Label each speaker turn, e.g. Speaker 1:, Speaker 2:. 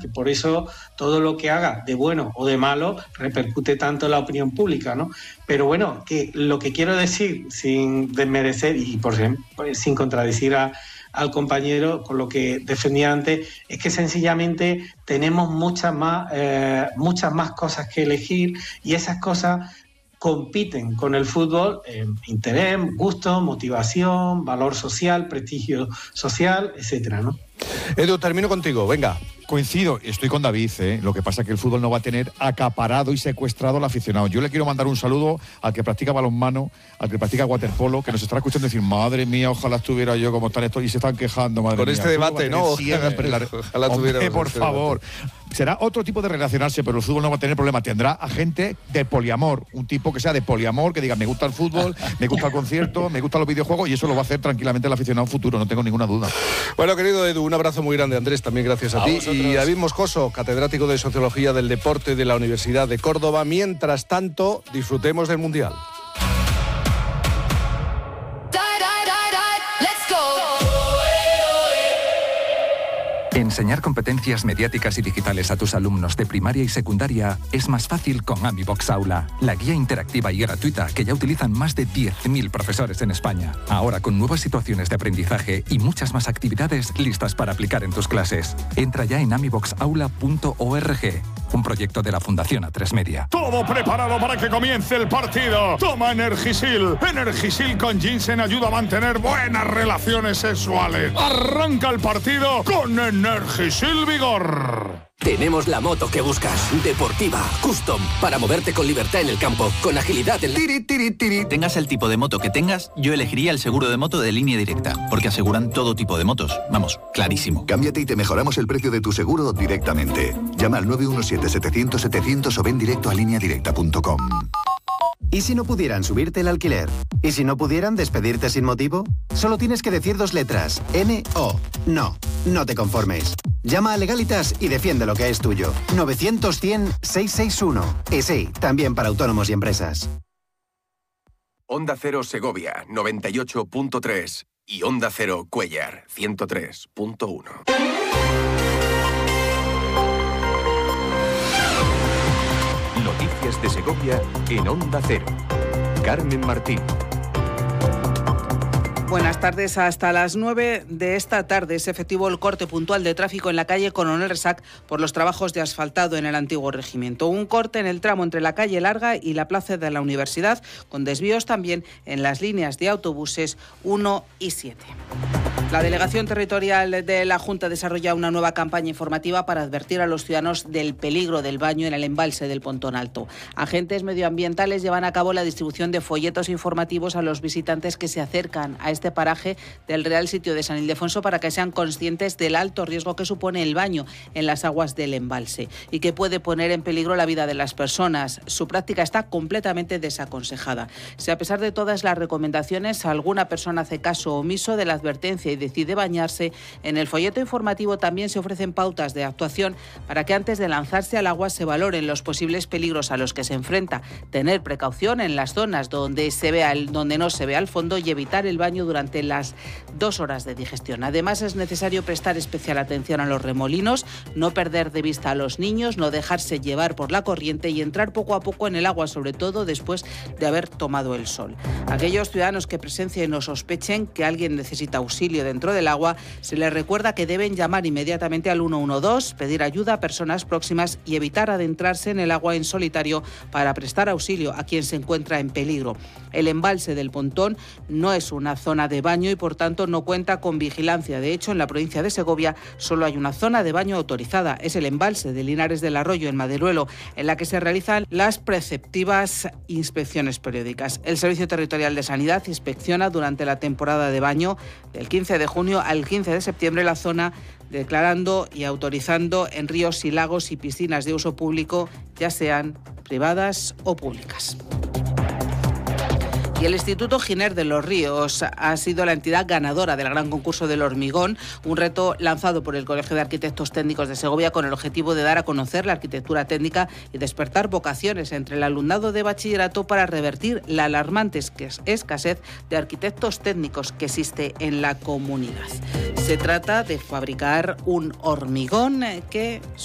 Speaker 1: que por eso todo lo que haga de bueno o de malo repercute tanto en la opinión pública, ¿no? Pero bueno, que lo que quiero decir, sin desmerecer y por ejemplo, sin contradecir al compañero con lo que defendía antes, es que sencillamente tenemos muchas más cosas que elegir, y esas cosas compiten con el fútbol en interés, gusto, motivación, valor social, prestigio social, etcétera, ¿no?
Speaker 2: Edu, termino contigo, venga.
Speaker 3: Coincido, estoy con David, lo que pasa es que el fútbol no va a tener acaparado y secuestrado al aficionado. Yo le quiero mandar un saludo al que practica balonmano, al que practica waterpolo, que nos estará escuchando decir, madre mía, ojalá estuviera yo como están estos, y se están quejando, madre
Speaker 2: con
Speaker 3: mía.
Speaker 2: este debate, ¿no?
Speaker 3: Ojalá tuviera. Por favor. Será otro tipo de relacionarse, pero el fútbol no va a tener problema. Tendrá a gente de poliamor, un tipo que sea de poliamor, que diga, me gusta el fútbol, me gusta el concierto, me gustan los videojuegos, y eso lo va a hacer tranquilamente el aficionado futuro, no tengo ninguna duda.
Speaker 2: Bueno, querido Edu, un abrazo muy grande. Andrés, también gracias a ti.
Speaker 4: Vosotros.
Speaker 2: Y David Moscoso, catedrático de Sociología del Deporte de la Universidad de Córdoba. Mientras tanto, disfrutemos del Mundial.
Speaker 5: Enseñar competencias mediáticas y digitales a tus alumnos de primaria y secundaria es más fácil con AmiBox Aula, la guía interactiva y gratuita que ya utilizan más de 10.000 profesores en España. Ahora con nuevas situaciones de aprendizaje y muchas más actividades listas para aplicar en tus clases. Entra ya en amiboxaula.org, un proyecto de la Fundación A3 Media.
Speaker 6: Todo preparado para que comience el partido. Toma Energisil. Energisil con ginseng ayuda a mantener buenas relaciones sexuales. Arranca el partido con Energisil Vigor.
Speaker 7: Tenemos la moto que buscas. Deportiva, custom, para moverte con libertad en el campo, con agilidad en la...
Speaker 8: Tengas el tipo de moto que tengas, yo elegiría el seguro de moto de Línea Directa, porque aseguran todo tipo de motos. Vamos, clarísimo.
Speaker 9: Cámbiate y te mejoramos el precio de tu seguro directamente. Llama al 917-700-700 o ven directo a lineadirecta.com.
Speaker 10: ¿Y si no pudieran subirte el alquiler? ¿Y si no pudieran despedirte sin motivo? Solo tienes que decir 2 letras. N-O. No, no te conformes. Llama a Legalitas y defiende lo que es tuyo. 900-100-661. Y sí, también para autónomos y empresas.
Speaker 11: Onda Cero Segovia, 98.3. Y Onda Cero Cuéllar, 103.1.
Speaker 12: Noticias de Segovia en Onda Cero. Carmen Martín.
Speaker 13: Buenas tardes. Hasta las 9 de esta tarde es efectivo el corte puntual de tráfico en la calle Coronel Resac por los trabajos de asfaltado en el antiguo regimiento. Un corte en el tramo entre la calle Larga y la Plaza de la Universidad, con desvíos también en las líneas de autobuses 1 y 7. La Delegación Territorial de la Junta desarrolla una nueva campaña informativa para advertir a los ciudadanos del peligro del baño en el embalse del Pontón Alto. Agentes medioambientales llevan a cabo la distribución de folletos informativos a los visitantes que se acercan a este paraje del Real Sitio de San Ildefonso para que sean conscientes del alto riesgo que supone el baño en las aguas del embalse y que puede poner en peligro la vida de las personas. Su práctica está completamente desaconsejada. Si a pesar de todas las recomendaciones alguna persona hace caso omiso de la advertencia y decide bañarse, en el folleto informativo también se ofrecen pautas de actuación para que antes de lanzarse al agua se valoren los posibles peligros a los que se enfrenta, tener precaución en las zonas donde no se ve al fondo y evitar el baño durante las 2 horas de digestión. Además, es necesario prestar especial atención a los remolinos, no perder de vista a los niños, no dejarse llevar por la corriente y entrar poco a poco en el agua, sobre todo después de haber tomado el sol. Aquellos ciudadanos que presencien o sospechen que alguien necesita auxilio dentro del agua, se les recuerda que deben llamar inmediatamente al 112, pedir ayuda a personas próximas y evitar adentrarse en el agua en solitario para prestar auxilio a quien se encuentra en peligro. El embalse del Pontón no es una zona de baño y por tanto no cuenta con vigilancia. De hecho, en la provincia de Segovia solo hay una zona de baño autorizada. Es el embalse de Linares del Arroyo, en Maderuelo, en la que se realizan las preceptivas inspecciones periódicas. El Servicio Territorial de Sanidad inspecciona durante la temporada de baño del 15 de junio al 15 de septiembre la zona, declarando y autorizando en ríos y lagos y piscinas de uso público, ya sean privadas o públicas. Y el Instituto Giner de los Ríos ha sido la entidad ganadora del Gran Concurso del Hormigón, un reto lanzado por el Colegio de Arquitectos Técnicos de Segovia con el objetivo de dar a conocer la arquitectura técnica y despertar vocaciones entre el alumnado de bachillerato para revertir la alarmante escasez de arquitectos técnicos que existe en la comunidad. Se trata de fabricar un hormigón que